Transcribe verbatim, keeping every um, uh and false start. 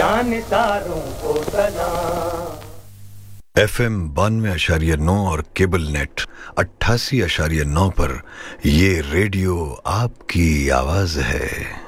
जानदारों को सलाम। F M बानवे अशारिया नौ और केबल नेट अट्ठासी अशारिया नौ पर ये रेडियो आपकी आवाज है।